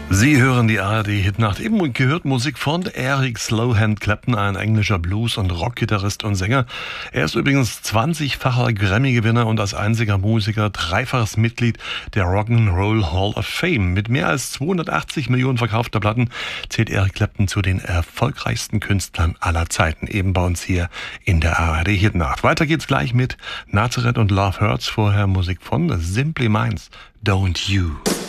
Sie hören die ARD-Hitnacht. Eben gehört Musik von Eric Slowhand Clapton, ein englischer Blues- und Rockgitarrist und Sänger. Er ist übrigens 20-facher Grammy-Gewinner und als einziger Musiker dreifaches Mitglied der Rock'n'Roll Hall of Fame. Mit mehr als 280 Millionen verkaufter Platten zählt Eric Clapton zu den erfolgreichsten Künstlern aller Zeiten. Eben bei uns hier in der ARD-Hitnacht. Weiter geht's gleich mit Nazareth und Love Hurts. Vorher Musik von Simply Minds, Don't You.